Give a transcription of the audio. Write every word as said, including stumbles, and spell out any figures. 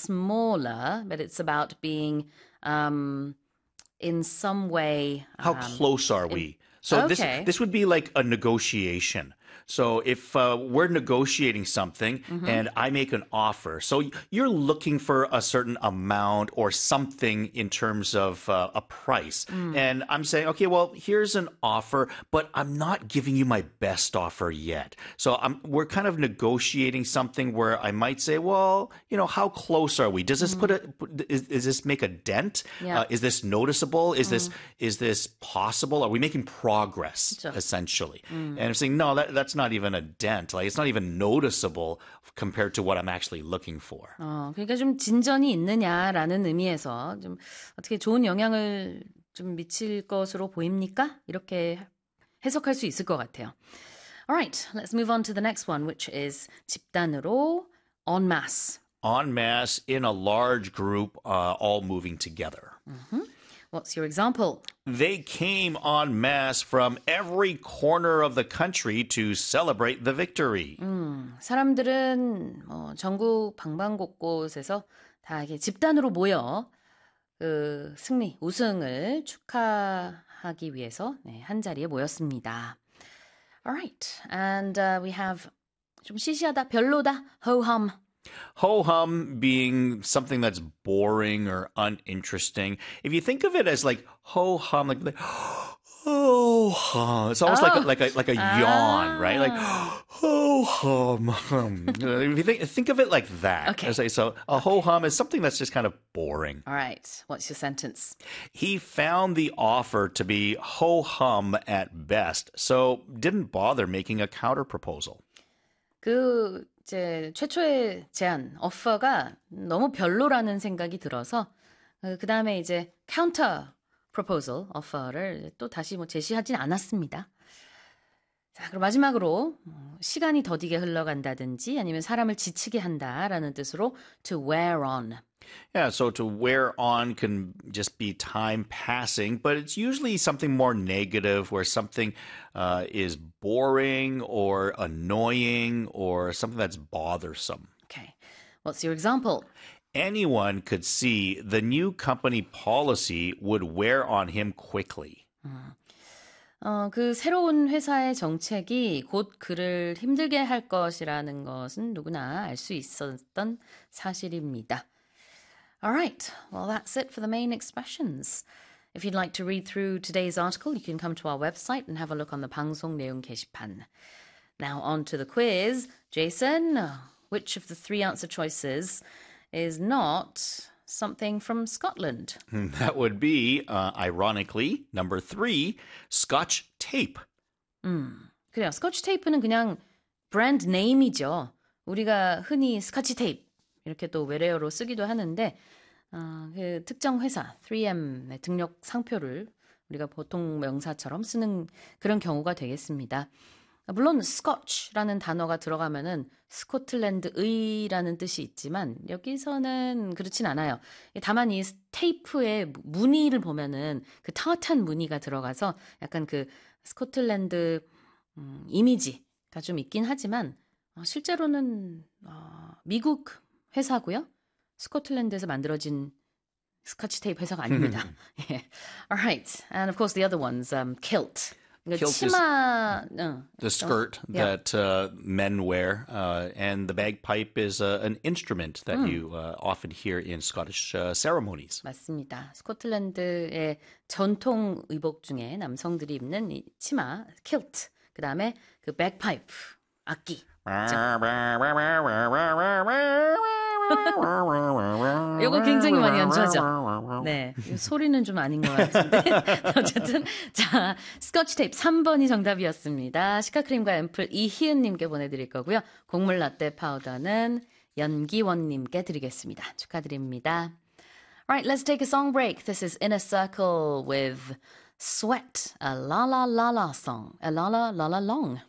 smaller, but it's about being um, in some way. How um, close are we? So okay. this this would be like a negotiation. So if uh, we're negotiating something mm-hmm. and I make an offer, so you're looking for a certain amount or something in terms of uh, a price. Mm. And I'm saying, okay, well, here's an offer, but I'm not giving you my best offer yet. So I'm, we're kind of negotiating something where I might say, well, you know, how close are we? Does this mm. put a, is, is this make a dent? Yeah. Uh, is this noticeable? Is mm. this, is this possible? Are we making progress, 그렇죠. essentially? Mm. And I'm saying, no, that, that's not even a dent. Like it's not even noticeable compared to what I'm actually looking for. 어, 그러니까 좀 진전이 있느냐라는 의미에서 좀 어떻게 좋은 영향을 좀 미칠 것으로 보입니까? 이렇게 해석할 수 있을 것 같아요. Alright, let's move on to the next one, which is 집단으로 en masse. En masse in a large group, uh, all moving together. Mm-hmm. What's your example? They came en masse from every corner of the country to celebrate the victory. 음, 사람들은 뭐 전국 방방곳곳에서 다 이렇게 집단으로 모여 그 승리, 우승을 축하하기 위해서 네, 한 자리에 모였습니다. Alright, and uh, we have 좀 시시하다, 별로다, ho-hum. Ho-hum being something that's boring or uninteresting. If you think of it as like ho-hum, like, like ho-hum, it's almost oh. like a, like a like a ah. yawn, right? Like ho-hum. If you think think of it like that, okay. So, so a ho-hum is something that's just kind of boring. All right. What's your sentence? He found the offer to be ho-hum at best, so didn't bother making a counter proposal. 그 이제 최초의 제안, 오퍼가 너무 별로라는 생각이 들어서 그 다음에 이제 counter proposal, 오퍼를 또 다시 뭐 제시하진 않았습니다. 자, 그럼 마지막으로 시간이 더디게 흘러간다든지 아니면 사람을 지치게 한다라는 뜻으로 to wear on. Yeah, so to wear on can just be time passing, but it's usually something more negative where something uh, is boring or annoying or something that's bothersome. Okay. What's your example? Anyone could see the new company policy would wear on him quickly. 음. 어, 그 새로운 회사의 정책이 곧 그를 힘들게 할 것이라는 것은 누구나 알 수 있었던 사실입니다. All right, well, that's it for the main expressions. If you'd like to read through today's article, you can come to our website and have a look on the 방송 내용 게시판. Now on to the quiz. Jason, which of the three answer choices is not something from Scotland? That would be, uh, ironically, number three, Scotch tape. 음, 그래요. 스코치 테이프는 그냥 브랜드 네임이죠. 우리가 흔히 스코치 테이프 이렇게 또 외래어로 쓰기도 하는데 어, 그 특정 회사 쓰리엠의 등록 상표를 우리가 보통 명사처럼 쓰는 그런 경우가 되겠습니다. 물론 스코치라는 단어가 들어가면은 스코틀랜드의라는 뜻이 있지만 여기서는 그렇진 않아요. 다만 이 테이프의 무늬를 보면은 그 타탄 무늬가 들어가서 약간 그 스코틀랜드 음, 이미지가 좀 있긴 하지만 어, 실제로는 어, 미국 회사고요. 스코틀랜드에서 만들어진 스코치 테이프 회사가 아닙니다. yeah. All right. And of course the other ones, um, kilt. Kilt 치마, is 어, the skirt yeah. that uh, men wear, uh, and the bagpipe is uh, an instrument that 음. you uh, often hear in Scottish uh, ceremonies. 맞습니다. 스코틀랜드의 전통 의복 중에 남성들이 입는 이 치마, kilt. 그 다음에 그 bagpipe, 악기. 이거 굉장히 많이 연주하죠. 네, 소리는 좀 아닌 것 같은데 어쨌든 자 스코치 테이프 삼 번이 정답이었습니다. 시카크림과 앰플 이희은님께 보내드릴 거고요. 곡물 라떼 파우더는 연기원님께 드리겠습니다. 축하드립니다. Alright, let's take a song break. This is In a Circle with Sweat, a la la la la song, a la la la la long.